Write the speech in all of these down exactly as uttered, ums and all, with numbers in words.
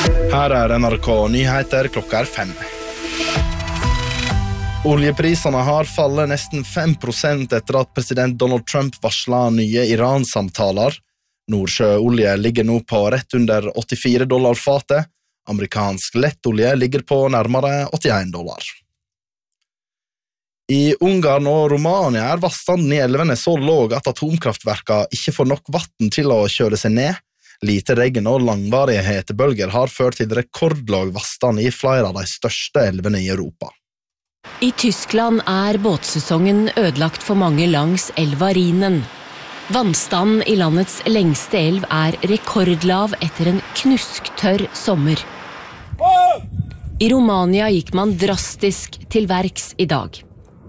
Her er N R K Nyheter, klokka er fem. Oljeprisene har fallet nesten fem prosent etter at president Donald Trump varslet nye Iran-samtaler. Nordsjøolje ligger nå på rett under åttifire dollar fatet. Amerikansk lettolje ligger på nærmere åttien dollar. I Ungarn og Romania er vannstanden i elvene så låg at atomkraftverkene ikke får nok vatten til å kjøle seg ned. Lite regn og langvarige hetebølger har ført til rekordlåg vannstand i flere av de største elvene i Europa. I Tyskland er båtsesongen ødelagt for mange langs elva Rhinen. Vannstanden i landets lengste elv er rekordlav etter en knusktørr sommer. I Romania gikk man drastisk til verks i dag.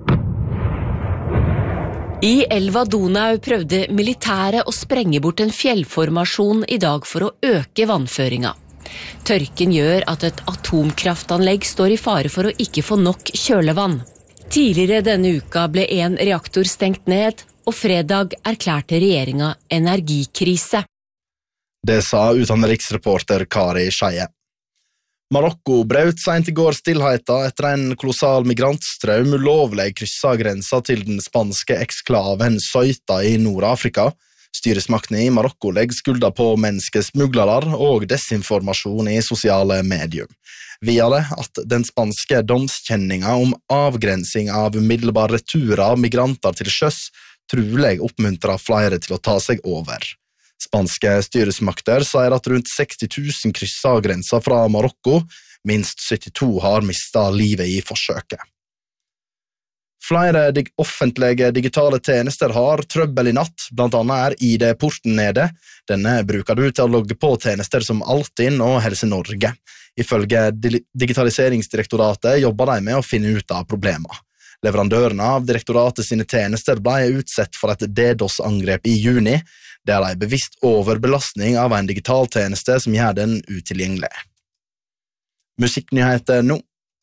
I elva Donau prøvde militæret å sprenge bort en fjellformasjon i dag for å øke vannføringa. Tørken gjør at et atomkraftanlegg står i fare for å ikke få nok kjølevann. Tidligere denne uka ble en reaktor stengt ned, og fredag erklærte regjeringa energikrise. Det sa utenriksreporter Kari Skeie. Marokko brøt sent i går stillheten etter en kolossal migrantstrøm ulovlig krysset grensa til den spanske eksklaven Ceuta i Nord-Afrika. Styresmaktene i Marokko legger skulda på menneskesmuglere og desinformasjon i sosiale medier. Via det at den spanske domskjenninga om avgrensing av umiddelbar retur av migranter til sjøs trolig oppmuntrer flere til å ta seg over. Spanske styresmakter sier at rundt seksti tusen krysser grensa fra Marokko, minst syttito har mistet livet i forsøket. Flere dig- offentlige digitale tjenester har trøbbel i natt, blant annet er I D-porten nede. Denne bruker du til å logge på tjenester som Altinn og Helse Norge. Ifølge Di- Digitaliseringsdirektoratet jobber de med å finne ut av problemer. Leverandørene av direktoratet sine tjenester ble utsett for et DDoS-angrep i juni. Det er en bevisst overbelastning av en digital tjeneste som gjør den utilgjengelig. Musikknyheter nå.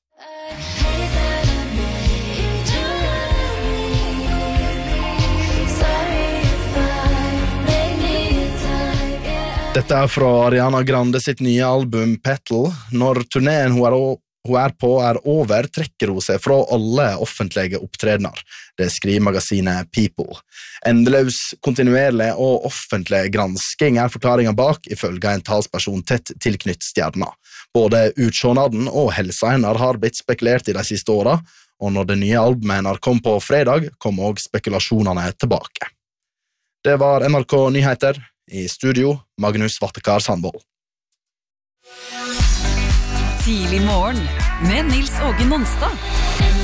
Dette er fra Ariana Grande sitt nye album Petal. Når turneen hun er, hun er på er over, trekker hun seg fra alle offentlige opptredener. Det skriver magasinet People. Endeløs, kontinuerlig og offentlig gransking er forklaringen bak, ifølge en talsperson tett tilknytt stjerna. Både utsjånaden og helsa hennes har blitt spekulert i de siste årene, og når det nye albumet hennes kom på fredag, kom også spekulasjonene tilbake. Det var N R K Nyheter. I studio, Magnus Vattekar Sandvold. Tidlig morgen med Nils Åge Nonstad.